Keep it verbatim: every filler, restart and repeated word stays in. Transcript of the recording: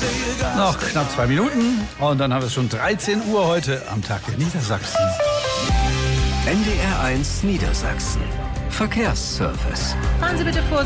Noch knapp zwei Minuten und dann haben wir es schon dreizehn Uhr heute am Tag der Niedersachsen. N D R eins Niedersachsen. Verkehrsservice. Fahren Sie bitte vor.